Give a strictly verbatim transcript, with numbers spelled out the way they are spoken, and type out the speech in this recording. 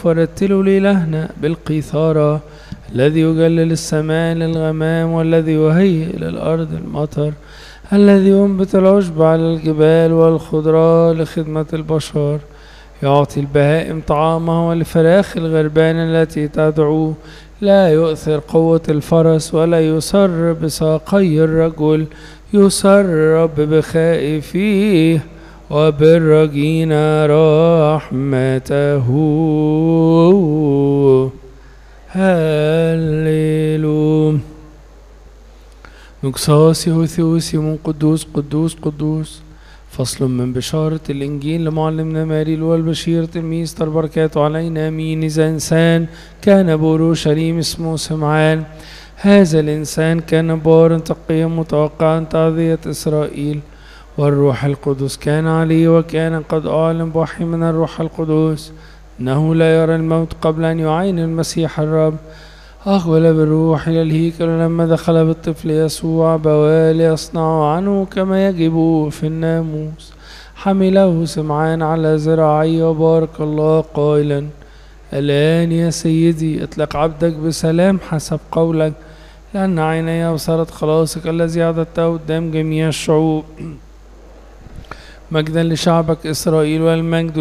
نقف ورتلوا لإلهنا بالقيثارة الذي يجلل السماء للغمام والذي يهيئ إلى الأرض المطر الذي ينبت العشب على الجبال والخضراء لخدمة البشر يعطي البهائم طعامها ولفراخ الغربان التي تدعو لا يؤثر قوة الفرس ولا يسر بساقي الرجل يسر بخائفيه وبالرجين رحمته. هللويا. نكساسي ثيوسي من قدوس قدوس قدوس. فصل من بشارة الإنجيل لمعلمنا ماري والبشير تلميذ البركات علينا امين. إذا إنسان كان بأورشليم اسمه سمعان، هذا الإنسان كان بارا تقيا متوقعا تعزية إسرائيل، والروح القدس كان عليه، وكان قد أعلن بوحي من الروح القدس إنه لا يرى الموت قبل أن يعاين المسيح الرب. أقبل بالروح إلى الهيكل، لما دخل بالطفل يسوع بوال يصنع عنه كما يجب في الناموس، حمله سمعان على ذراعيه وبارك الله قائلا: الآن يا سيدي اطلق عبدك بسلام حسب قولك، لأن عيني أبصرت خلاصك الذي أعددته قدام جميع الشعوب، مجدا لشعبك إسرائيل، والمجد